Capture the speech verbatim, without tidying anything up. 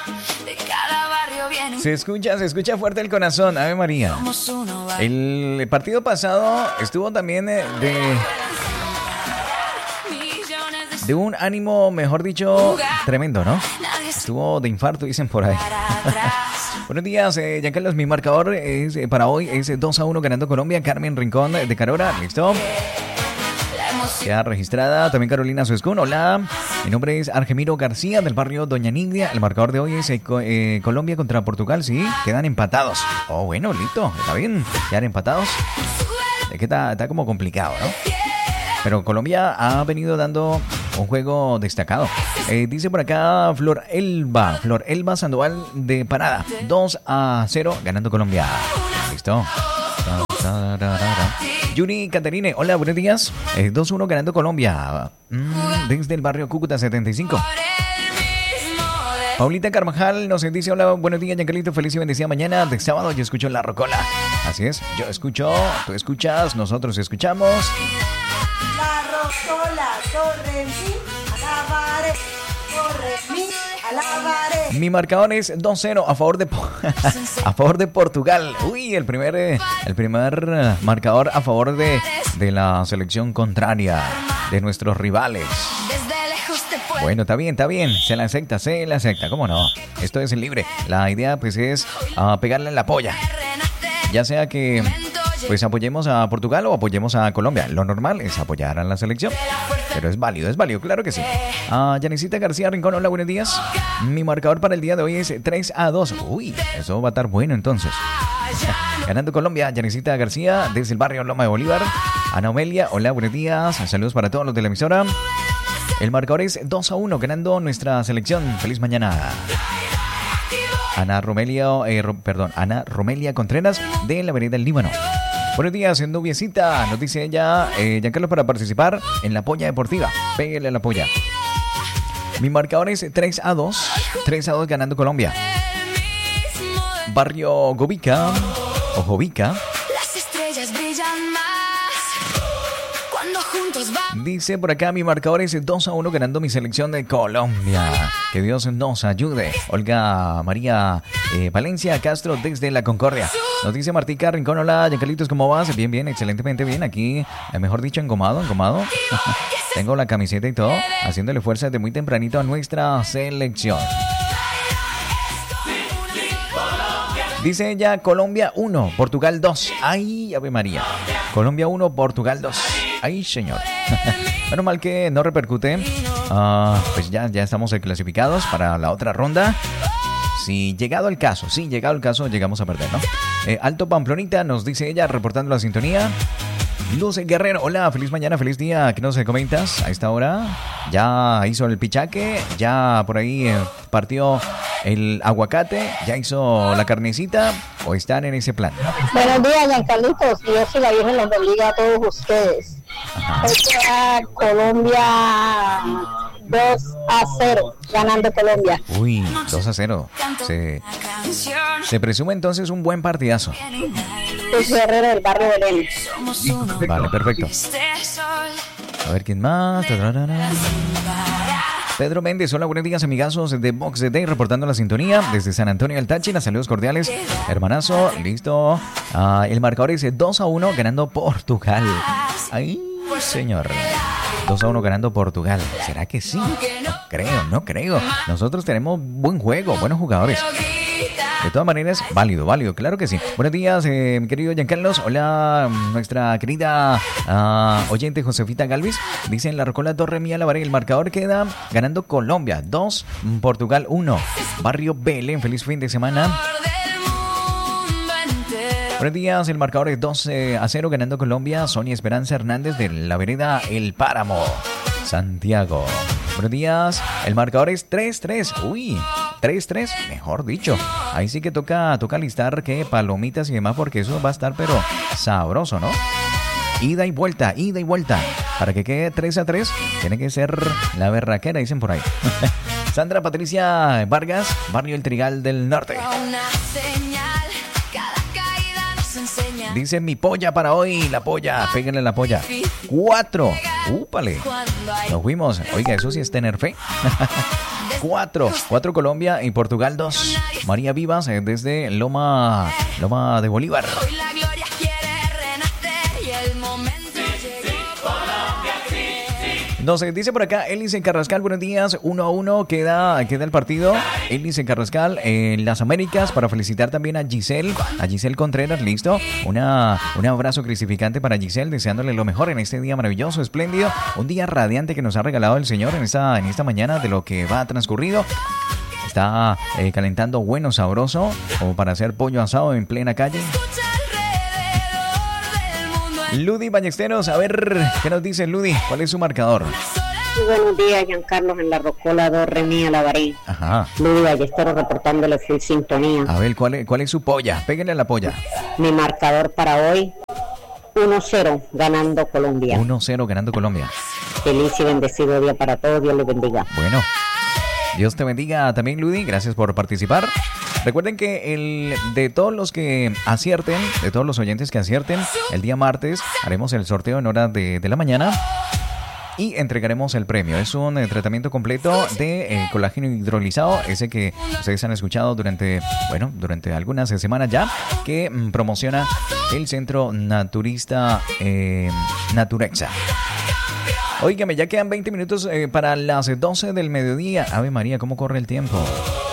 Se escucha, se escucha fuerte el corazón, Ave María. El partido pasado estuvo también de, de un ánimo, mejor dicho, tremendo, ¿no? Estuvo de infarto, dicen por ahí. Buenos días, eh, Giancarlos, mi marcador es, eh, para hoy es dos a uno ganando Colombia. Carmen Rincón de Carora, listo. Ya registrada, también Carolina Suescún, hola. Mi nombre es Argemiro García del barrio Doña Nidia. El marcador de hoy es eh, eh, Colombia contra Portugal, sí, quedan empatados. Oh, bueno, listo, está bien, quedan empatados. Es que está, está como complicado, ¿no? Pero Colombia ha venido dando un juego destacado. Eh, dice por acá Flor Elba, Flor Elba Sandoval de Parada, dos a cero ganando Colombia. Listo. Yuri Caterine, hola, buenos días. Eh, dos uno ganando Colombia. Mm, desde el barrio Cúcuta setenta y cinco. Paulita Carvajal nos dice, hola, buenos días, Giancarlito, feliz y bendecida mañana de sábado. Yo escucho La Rocola. Así es, yo escucho, tú escuchas, nosotros escuchamos. La Rocola, corre mi, alabaré, corre mi, alabaré. Mi marcador es dos cero a favor de a favor de Portugal. Uy, el primer eh, el primer marcador a favor de, de la selección contraria, de nuestros rivales. Bueno, está bien, está bien, se la acepta, se la acepta, ¿cómo no? Esto es libre. La idea pues es uh, pegarle en la polla. Ya sea que pues apoyemos a Portugal o apoyemos a Colombia. Lo normal es apoyar a la selección. Pero es válido, es válido, claro que sí. Ah, Yanisita García Rincón, hola, buenos días. Mi marcador para el día de hoy es tres a dos. Uy, eso va a estar bueno entonces. Ganando Colombia, Yanisita García desde el barrio Loma de Bolívar. Ana Omelia, hola, buenos días. Saludos para todos los de la emisora. El marcador es dos a uno ganando nuestra selección. Feliz mañana. Ana Romelia, eh, ro, perdón, Ana Romelia Contreras de la Avenida del Líbano. Buenos días, noviecita, nos dice ella, eh, Giancarlo, para participar en la polla deportiva. Pégale a la polla. Mi marcador es tres a dos, tres a dos ganando Colombia. Barrio Govica, o Jovica. Las estrellas brillan más cuando juntos van. Dice por acá, mi marcador es dos a uno ganando mi selección de Colombia. Que Dios nos ayude. Olga María eh, Valencia Castro desde La Concordia. Nos dice Martica Rincón, hola, Giancarlitos, ¿cómo vas? Bien, bien, excelentemente bien. Aquí, eh, mejor dicho, engomado, engomado. Tengo la camiseta y todo, haciéndole fuerza desde muy tempranito a nuestra selección. Dice ella, Colombia uno, Portugal dos. Ay, Ave María. Colombia uno, Portugal dos. Ay, señor. Menos mal que no repercute. Uh, pues ya, ya estamos clasificados para la otra ronda. Si llegado el caso, si llegado el caso, llegamos a perder, ¿no? Eh, Alto Pamplonita, nos dice ella, reportando la sintonía. Luz Guerrero, hola, feliz mañana, feliz día. ¿Qué nos comentas a esta hora? Ya hizo el pichaque, ya por ahí eh, partió el aguacate, ya hizo la carnecita, o están en ese plan. Buenos días, Giancarlitos. Dios y la Virgen los bendiga a todos ustedes. Hoy queda Colombia dos a cero, ganando Colombia. Uy, dos a cero. Se, se presume entonces un buen partidazo. Luz Guerrero del barrio Belén. Vale, perfecto. A ver quién más. Pedro Méndez, hola, buenos días, amigazos de Box de Day, reportando la sintonía desde San Antonio del Táchira. Saludos cordiales, hermanazo, listo. Uh, el marcador es dos a uno ganando Portugal. Ay, señor. dos a uno ganando Portugal. ¿Será que sí? No creo, no creo. Nosotros tenemos buen juego, buenos jugadores. De todas maneras, válido, válido, claro que sí. Buenos días, eh, mi querido Giancarlos. Hola, nuestra querida uh, oyente Josefita Galvis. Dice en La Rocola Torre Mía Lavaré, el marcador queda ganando Colombia dos, Portugal uno. Barrio Belén, feliz fin de semana. Buenos días, el marcador es dos a cero ganando Colombia. Sonia Esperanza Hernández de la vereda El Páramo, Santiago. Buenos días, el marcador es tres tres. Uy, tres tres, mejor dicho. Ahí sí que toca, toca listar que palomitas y demás, porque eso va a estar pero sabroso, ¿no? Ida y vuelta, ida y vuelta. Para que quede tres a tres, tiene que ser la berraquera, dicen por ahí. Sandra Patricia Vargas, barrio El Trigal del Norte. Dice mi polla para hoy, la polla, péguenle la polla. Cuatro, úpale. Nos fuimos. Oiga, eso sí es tener fe. cuatro. cuatro Colombia y Portugal dos. María Vivas eh, desde Loma, Loma de Bolívar. Nos dice por acá Elice Carrascal, buenos días, uno a uno queda, queda el partido. Elice Carrascal en las Américas, para felicitar también a Giselle, a Giselle Contreras, listo. Una, un abrazo cristificante para Giselle, deseándole lo mejor en este día maravilloso, espléndido, un día radiante que nos ha regalado el Señor en esta, en esta mañana de lo que va transcurrido. Está eh, calentando bueno, sabroso, como para hacer pollo asado en plena calle. Ludi Ballesteros, a ver, ¿qué nos dice Ludi? ¿Cuál es su marcador? Muy buenos días, Giancarlos, en la Rocola dos, Remy Alabaré. Ajá. Ludi Ballesteros reportándole full sintonía. A ver, ¿cuál es, cuál es su polla? Péguenle a la polla. Mi marcador para hoy, uno cero, ganando Colombia. uno cero, ganando Colombia. Feliz y bendecido día para todos, Dios les bendiga. Bueno, Dios te bendiga también, Ludi, gracias por participar. Recuerden que el de todos los que acierten, de todos los oyentes que acierten, el día martes haremos el sorteo en horas de, de la mañana y entregaremos el premio. Es un eh, tratamiento completo de eh, colágeno hidrolizado, ese que ustedes han escuchado durante, bueno, durante algunas semanas ya, que mm, promociona el Centro Naturista eh, Naturexa. Óigame, ya quedan veinte minutos eh, para las doce del mediodía. Ave María, ¿cómo corre el tiempo?